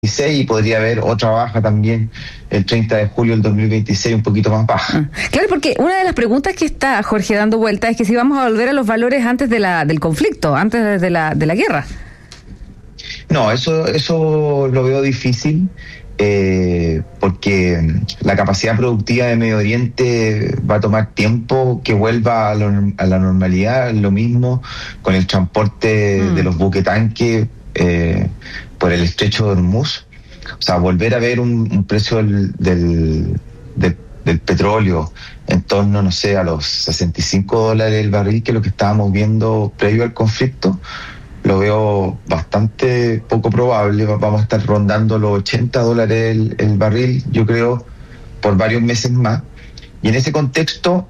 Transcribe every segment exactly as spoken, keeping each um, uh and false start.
y podría haber otra baja también el treinta de julio del dos mil veintiséis, un poquito más baja. Claro, porque una de las preguntas que está, Jorge, dando vuelta es que si vamos a volver a los valores antes de la del conflicto, antes de la de la guerra. No, eso eso lo veo difícil, eh, porque la capacidad productiva de Medio Oriente va a tomar tiempo que vuelva a, lo, a la normalidad. Lo mismo con el transporte mm. de los buquetanques eh, por el estrecho de Hormuz. O sea, volver a ver un, un precio del, del, del, del petróleo en torno, no sé, a los sesenta y cinco dólares el barril, que es lo que estábamos viendo previo al conflicto, lo veo bastante poco probable. Vamos a estar rondando los ochenta dólares el, el barril, yo creo, por varios meses más. Y en ese contexto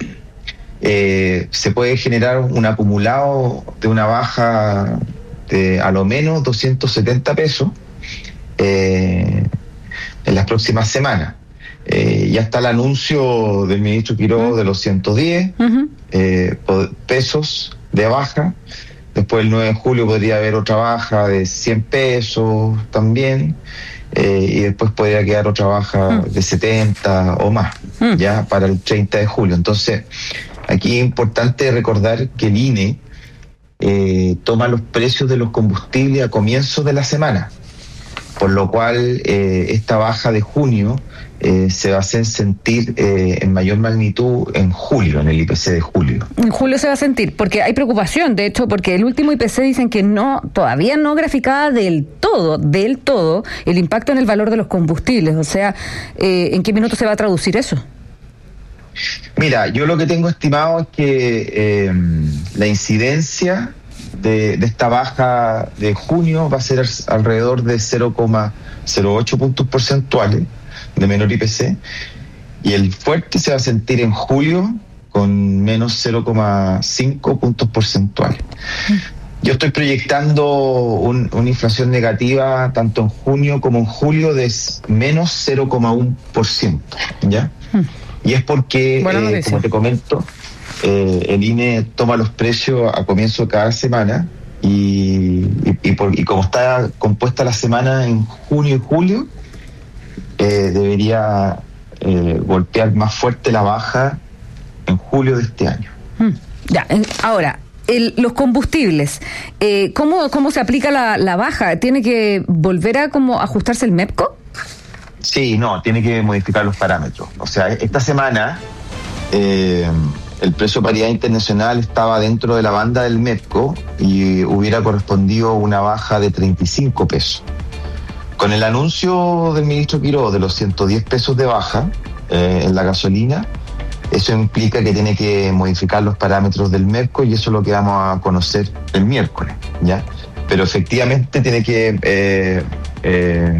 eh, se puede generar un acumulado de una baja de a lo menos doscientos setenta pesos eh, en las próximas semanas. Eh, ya está el anuncio del ministro Quiroga uh-huh. de los ciento diez uh-huh. eh, pesos de baja. Después el nueve de julio podría haber otra baja de cien pesos también, eh, y después podría quedar otra baja uh-huh. de setenta o más, uh-huh. ya para el treinta de julio. Entonces, aquí es importante recordar que el I N E Eh, toma los precios de los combustibles a comienzos de la semana, por lo cual eh, esta baja de junio eh, se va a hacer sentir eh, en mayor magnitud en julio, en el I P C de julio. En julio se va a sentir, porque hay preocupación, de hecho, porque el último I P C dicen que no, todavía no graficaba del todo, del todo, el impacto en el valor de los combustibles. O sea, eh, ¿en qué minuto se va a traducir eso? Mira, yo lo que tengo estimado es que eh, la incidencia de, de esta baja de junio va a ser alrededor de cero coma cero ocho puntos porcentuales de menor I P C, y el fuerte se va a sentir en julio con menos cero coma cinco puntos porcentuales. Yo estoy proyectando un, una inflación negativa tanto en junio como en julio de menos cero coma uno por ciento, ¿ya? Y es porque, eh, como te comento, eh, el I N E toma los precios a comienzo de cada semana y, y, y, por, y como está compuesta la semana en junio y julio, eh, debería eh, golpear más fuerte la baja en julio de este año. Hmm. Ya, ahora, el, los combustibles, eh, ¿cómo, cómo se aplica la, la baja? ¿Tiene que volver a como ajustarse el MEPCO? Sí, no, tiene que modificar los parámetros. O sea, esta semana eh, el precio de paridad internacional estaba dentro de la banda del MEPCO y hubiera correspondido una baja de treinta y cinco pesos. Con el anuncio del ministro Quiroga de los ciento diez pesos de baja eh, en la gasolina, eso implica que tiene que modificar los parámetros del MEPCO, y eso es lo que vamos a conocer el miércoles, ¿ya? Pero efectivamente tiene que eh, eh,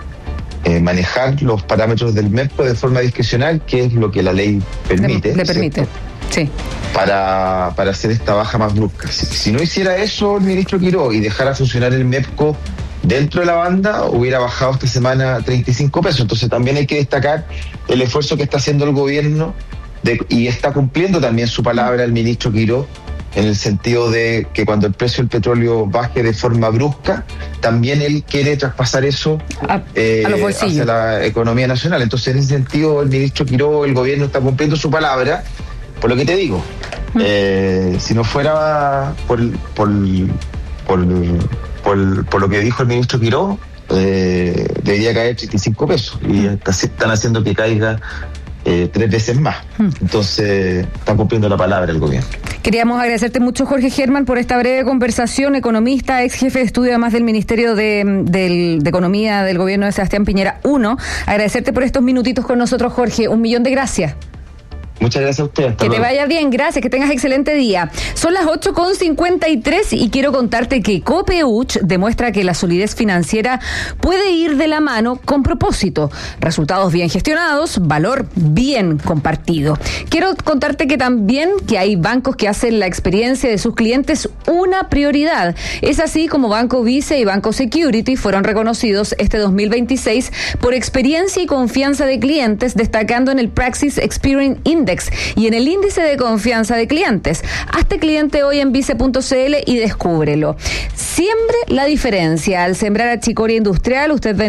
Eh, manejar los parámetros del MEPCO de forma discrecional, que es lo que la ley permite. Le, le permite, sí. Para, para hacer esta baja más brusca. Si, si no hiciera eso el ministro Quiroga y dejara funcionar el MEPCO dentro de la banda, hubiera bajado esta semana treinta y cinco pesos. Entonces también hay que destacar el esfuerzo que está haciendo el gobierno de, y está cumpliendo también su palabra el ministro Quiroga, en el sentido de que cuando el precio del petróleo baje de forma brusca, también él quiere traspasar eso a, eh, a los bolsillos, hacia la economía nacional. Entonces, en ese sentido, el ministro Quiroga, el gobierno está cumpliendo su palabra, por lo que te digo. Mm. Eh, si no fuera por, por, por, por, por lo que dijo el ministro Quiroga, eh, debería caer treinta y cinco pesos, y están haciendo que caiga Eh, tres veces más. Entonces está cumpliendo la palabra el gobierno. Queríamos agradecerte mucho, Jorge Germán, por esta breve conversación. Economista, ex jefe de estudio además del Ministerio de, de, de Economía del gobierno de Sebastián Piñera uno. Agradecerte por estos minutitos con nosotros, Jorge. Un millón de gracias. Muchas gracias a ustedes. Que te vaya bien, gracias, que tengas excelente día. Son las ocho con cincuenta y tres y quiero contarte que Copeuch demuestra que la solidez financiera puede ir de la mano con propósito. Resultados bien gestionados, valor bien compartido. Quiero contarte que también que hay bancos que hacen la experiencia de sus clientes una prioridad. Es así como Banco Vice y Banco Security fueron reconocidos este dos mil veintiséis por experiencia y confianza de clientes, destacando en el Praxis Experience Index Index y en el índice de confianza de clientes. Hazte cliente hoy en vice punto c l y descúbrelo. Siembre la diferencia. Al sembrar achicoria industrial, usted